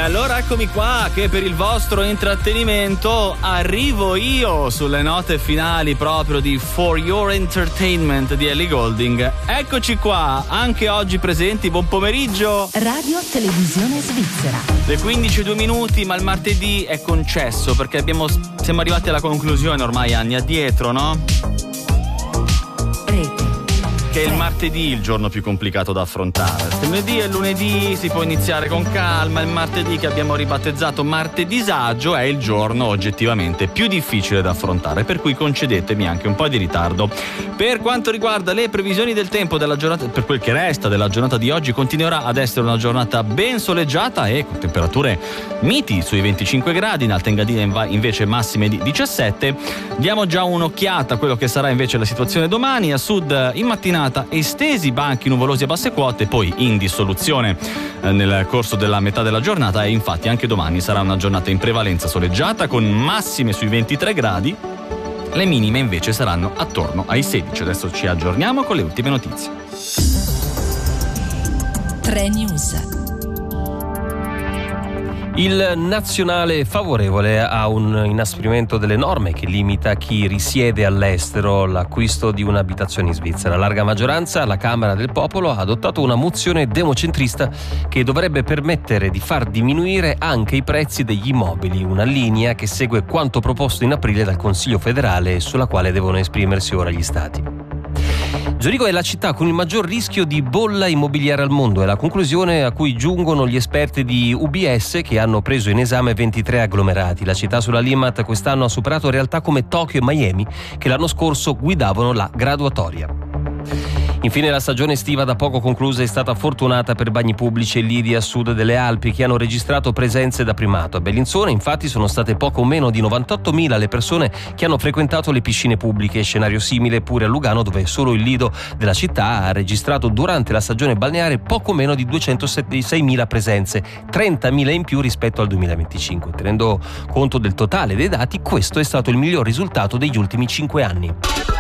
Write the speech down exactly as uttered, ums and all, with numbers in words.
allora eccomi qua che per il vostro intrattenimento arrivo io sulle note finali proprio di For Your Entertainment di Ellie Goulding. Eccoci qua, anche oggi presenti, buon pomeriggio. Radio Televisione Svizzera. Le quindici e due minuti, ma il martedì è concesso perché abbiamo, siamo arrivati alla conclusione ormai anni addietro, no? Rete. Che è il martedì il giorno più complicato da affrontare. Il lunedì e il lunedì si può iniziare con calma, il martedì che abbiamo ribattezzato martedisagio è il giorno oggettivamente più difficile da affrontare, per cui concedetemi anche un po' di ritardo. Per quanto riguarda le previsioni del tempo della giornata, per quel che resta della giornata di oggi, continuerà ad essere una giornata ben soleggiata e con temperature miti sui venticinque gradi, in Alta Engadina invece massime di diciassette. Diamo già un'occhiata a quello che sarà invece la situazione domani. A sud in mattinata estesi banchi nuvolosi a basse quote, poi in dissoluzione eh, nel corso della metà della giornata, e infatti anche domani sarà una giornata in prevalenza soleggiata con massime sui ventitré gradi. Le minime invece saranno attorno ai sedici. Adesso ci aggiorniamo con le ultime notizie. tre News. Il nazionale favorevole a un inasprimento delle norme che limita chi risiede all'estero l'acquisto di un'abitazione in Svizzera. Larga maggioranza, la Camera del Popolo ha adottato una mozione democentrista che dovrebbe permettere di far diminuire anche i prezzi degli immobili, una linea che segue quanto proposto in aprile dal Consiglio federale e sulla quale devono esprimersi ora gli Stati. Zurigo è la città con il maggior rischio di bolla immobiliare al mondo, è la conclusione a cui giungono gli esperti di U B S che hanno preso in esame ventitré agglomerati. La città sulla Limmat quest'anno ha superato realtà come Tokyo e Miami che l'anno scorso guidavano la graduatoria. Infine la stagione estiva da poco conclusa è stata fortunata per bagni pubblici e lidi a sud delle Alpi che hanno registrato presenze da primato. A Bellinzona infatti sono state poco meno di novantottomila le persone che hanno frequentato le piscine pubbliche, scenario simile pure a Lugano dove solo il lido della città ha registrato durante la stagione balneare poco meno di duecentoseimila presenze, trentamila in più rispetto al duemilaventicinque. Tenendo conto del totale dei dati, questo è stato il miglior risultato degli ultimi cinque anni.